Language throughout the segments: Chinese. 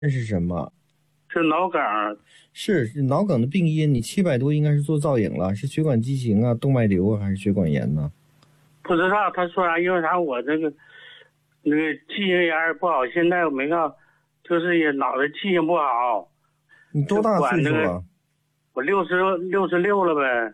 这是什么？ 是脑梗。 是脑梗的病因，你700多应该是做造影了，是血管畸形啊、动脉瘤啊，还是血管炎呢？ 不知道他说啥，因为啥我这个那个记性也不好，现在我没告，就是也脑袋记性不好。 你多大岁数了？ 我66了呗。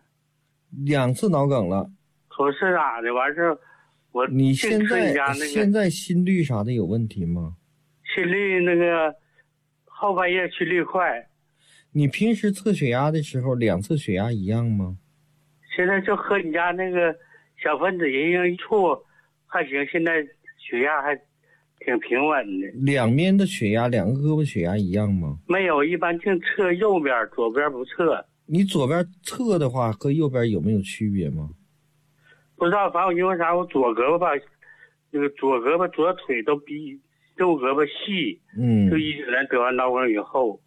2次脑梗了。 可是咋的？完事我你现在心率啥的有问题吗？ 心率那个后半夜心率快。 你平时测血压的时候2次血压一样吗？ 现在就喝你家那个小分子银杏醋还行，现在血压还挺平稳的。 两边的血压，2个胳膊血压一样吗？ 没有，一般净测右边，左边不测。 你左边测的话和右边有没有区别吗？ 不知道，反正因为啥，我左胳膊吧，那个左胳膊左腿都比右胳膊细。就19年得完脑梗以后。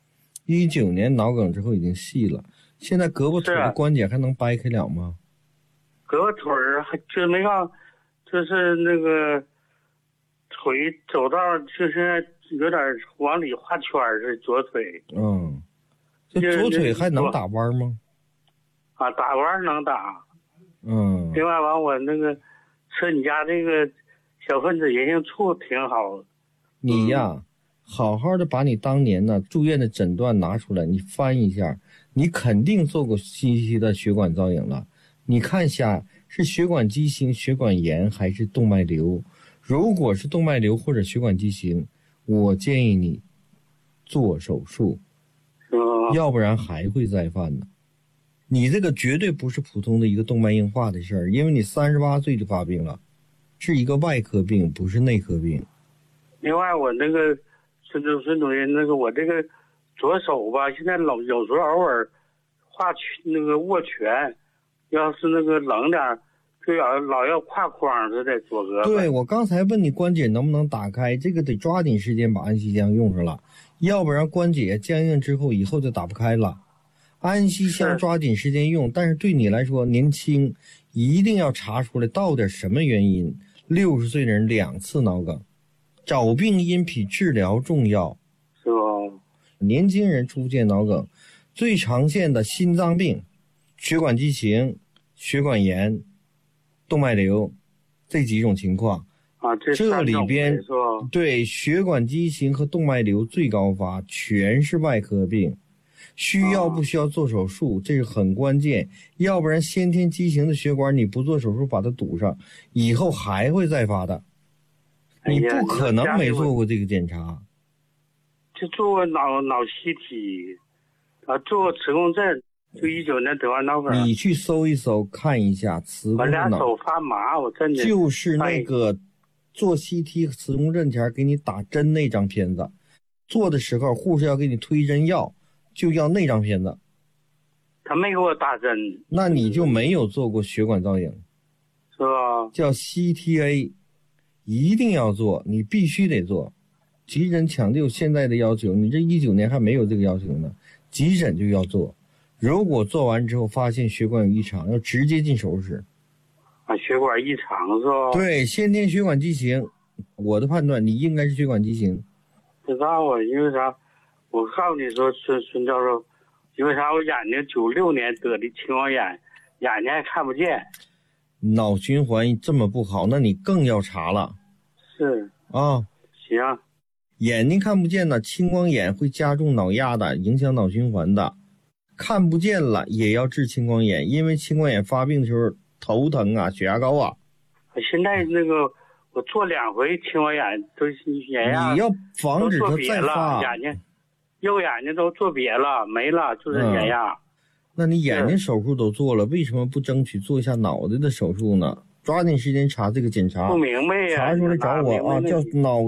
19年脑梗之后已经细了，现在胳膊腿的关节还能掰开了吗？ 胳膊腿还就没让，就是那个腿走道就是有点往里画圈是左腿。 这左腿还能打弯吗？ 啊，打弯能打。另外完我那个吃你家这个小分子银杏醋挺好。 你呀，好好的把你当年呢住院的诊断拿出来，你翻一下，你肯定做过西期的血管造影了。你看一下是血管畸形、血管炎还是动脉瘤？如果是动脉瘤或者血管畸形，我建议你做手术，要不然还会再犯的。你这个绝对不是普通的一个动脉硬化的事儿，因为你38岁就发病了，是一个外科病，不是内科病。 另外我那个孙主任那个我这个左手吧，现在有时候偶尔那个握拳，要是那个冷点就老要挎框似的左胳膊。 对，我刚才问你关节能不能打开，这个得抓紧时间把安息香用上了，要不然关节僵硬之后以后就打不开了。安息香抓紧时间用，但是对你来说年轻，一定要查出来到底什么原因。60岁的人2次脑梗，找病因比治疗重要， 是吧？ 年轻人出现脑梗，最常见的心脏病、血管畸形、血管炎、动脉瘤这几种情况啊， 这里边对血管畸形和动脉瘤最高发，全是外科病。需要不需要做手术，这是很关键，要不然先天畸形的血管你不做手术把它堵上，以后还会再发的。你不可能没做过这个检查。 就做过脑西体，做过磁共振，就19年得完脑梗。 你去搜一搜看一下磁共振。 我俩手发麻，我真的就是那个做 CT 磁共振前给你打针那张片子，做的时候护士要给你推针药，就要那张片子。 他没给我打针。 那你就没有做过血管造影， 是吧？ 叫 CTA， 一定要做，你必须得做。急诊抢救现在的要求，你这19年还没有这个要求呢，急诊就要做。如果做完之后发现血管有异常，要直接进手术室。 血管异常是吧？ 对，先天血管畸形，我的判断你应该是血管畸形。 不知道啊，因为啥？我告诉你说，孙教授，因为啥？我眼睛96年得的青光眼，眼睛还看不见。 脑循环这么不好，那你更要查了。 是啊， 行。 眼睛看不见呢，青光眼会加重脑压的，影响脑循环的。看不见了也要治青光眼，因为青光眼发病的时候头疼啊，血压高啊。 现在那个我做2回青光眼都眼压， 你要防止它再发。 眼睛右眼睛都做瘪了，没了，就是眼压。 那你眼睛手术都做了，为什么不争取做一下脑袋的手术呢？抓紧时间查这个检查。 不明白呀。 查出来找我啊，叫脑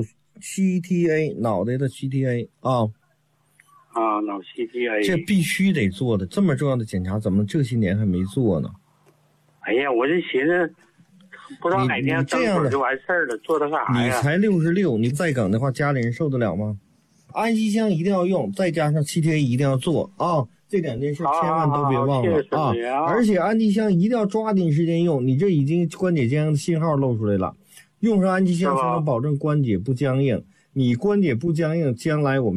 CTA， 脑袋的 CTA 啊。 脑 CTA。 这必须得做的，这么重要的检查，怎么这些年还没做呢？ 哎呀，我就寻思，不知道哪天这样的就完事儿了，做它干啥呀？ 你才66，你再梗的话，家里人受得了吗？安息香一定要用，再加上 CTA 一定要做啊！这2件事千万都别忘了啊！而且安息香一定要抓紧时间用，你这已经关节僵硬的信号露出来了，用上安息香才能保证关节不僵硬。 你关节不僵硬，将来我们